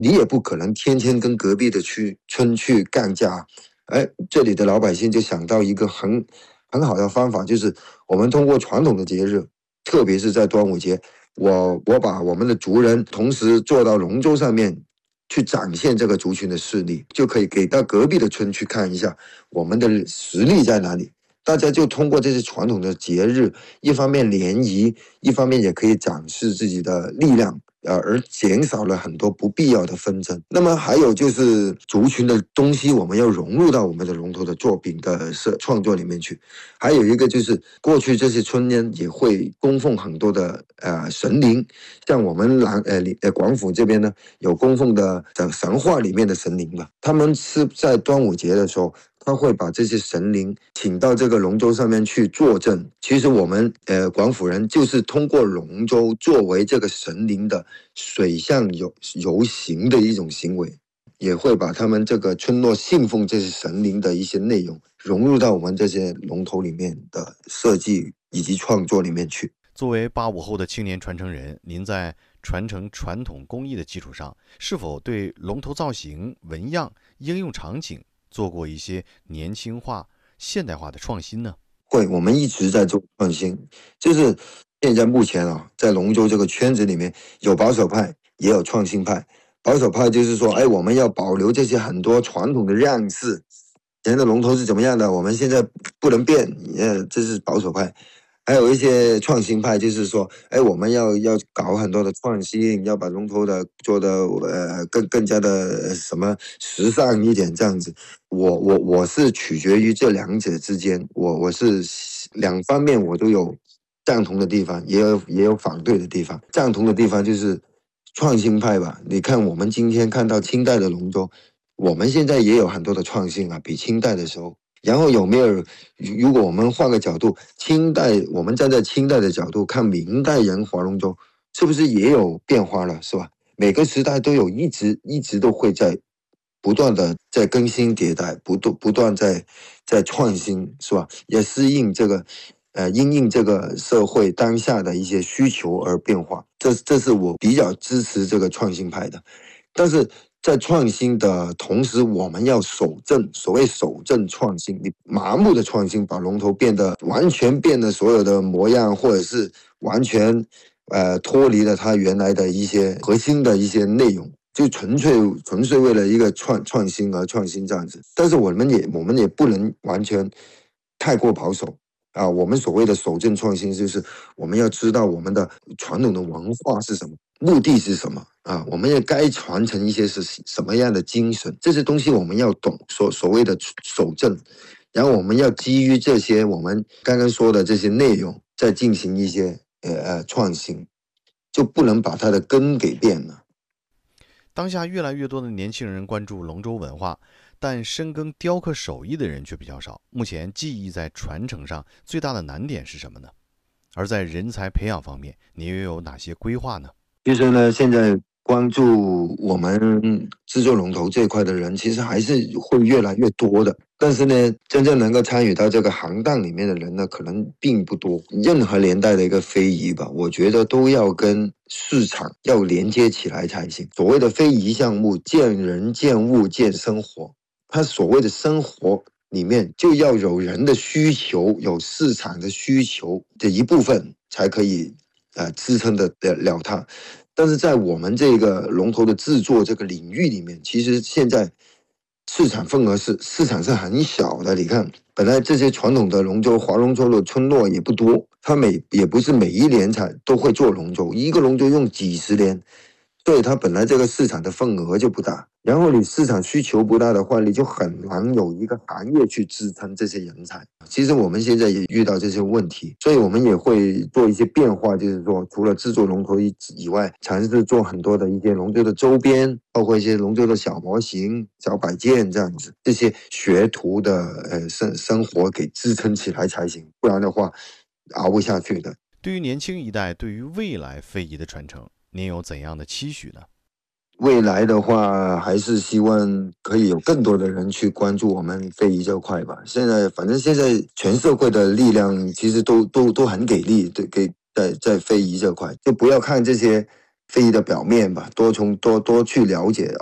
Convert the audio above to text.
你也不可能天天跟隔壁的村去干架。这里的老百姓就想到一个很好的方法，就是我们通过传统的节日，特别是在端午节，我把我们的族人同时做到龙舟上面，去展现这个族群的势力，就可以给到隔壁的村去看一下我们的实力在哪里。大家就通过这些传统的节日，一方面联谊，一方面也可以展示自己的力量，而减少了很多不必要的纷争。那么还有就是族群的东西，我们要融入到我们的龙头的作品的创作里面去。还有一个就是过去这些村呢也会供奉很多的神灵，像我们广府这边呢有供奉的神话里面的神灵吧，他们是在端午节的时候，他会把这些神灵请到这个龙舟上面去坐镇。其实我们广府人就是通过龙舟作为这个神灵的水上游行的一种行为，也会把他们这个村落信奉这些神灵的一些内容融入到我们这些龙头里面的设计以及创作里面去。 作为85后的青年传承人，您在传承传统工艺的基础上，是否对龙头造型、纹样、应用场景做过一些年轻化、现代化的创新呢？ 会，我们一直在做创新，就是现在目前在龙舟这个圈子里面，有保守派，也有创新派。保守派就是说，我们要保留这些很多传统的样式，以前的龙头是怎么样的，我们现在不能变，这是保守派。还有一些创新派，就是说，我们要搞很多的创新，要把龙头的做的更加的什么时尚一点这样子。我是取决于这两者之间，我是两方面我都有赞同的地方，也有反对的地方。赞同的地方就是创新派吧，你看我们今天看到清代的龙舟，我们现在也有很多的创新啊，比清代的时候。然后有没有？如果我们换个角度，我们站在清代的角度看明代人划龙舟，是不是也有变化了？是吧？每个时代都有一直都会在不断的在更新迭代，不断在创新，是吧？也适应这个因应这个社会当下的一些需求而变化。这是我比较支持这个创新派的，但是在创新的同时，我们要守正。所谓守正创新，你麻木的创新，把龙头完全变得所有的模样，或者是完全脱离了它原来的一些核心的一些内容，就纯粹为了一个创新而创新这样子。但是我们也不能完全太过保守。我们所谓的守正创新，就是我们要知道我们的传统的文化是什么，目的是什么我们也该传承一些是什么样的精神，这些东西我们要懂，所谓的守正，然后我们要基于这些我们刚刚说的这些内容，再进行一些创新，就不能把它的根给变了。 当下越来越多的年轻人关注龙舟文化，但深耕雕刻手艺的人却比较少。目前技艺在传承上最大的难点是什么呢？而在人才培养方面，你又有哪些规划呢？ 其实呢，现在关注我们制作龙头这一块的人，其实还是会越来越多的。但是呢，真正能够参与到这个行当里面的人呢，可能并不多。任何年代的一个非遗吧，我觉得都要跟市场要连接起来才行。所谓的非遗项目，见人、见物、见生活。它所谓的生活里面，就要有人的需求，有市场的需求的一部分，才可以支撑得了它。但是在我们这个龙头的制作这个领域里面，其实现在市场份额市场是很小的。你看，本来这些传统的龙舟划龙舟的村落也不多，它也不是每一年才都会做龙舟，一个龙舟用几十年，所以它本来这个市场的份额就不大。然后你市场需求不大的话，你就很难有一个行业去支撑这些人才。其实我们现在也遇到这些问题，所以我们也会做一些变化，就是说除了制作龙头以外，尝试做很多的一些龙舟的周边，包括一些龙舟的小模型、小摆件这样子，这些学徒的生活给支撑起来才行，不然的话熬不下去的。 对于年轻一代，对于未来非遗的传承，您有怎样的期许呢？ 未来的话，还是希望可以有更多的人去关注我们非遗这块吧。反正现在全社会的力量其实都很给力，在非遗这块，就不要看这些非遗的表面吧，多去了解。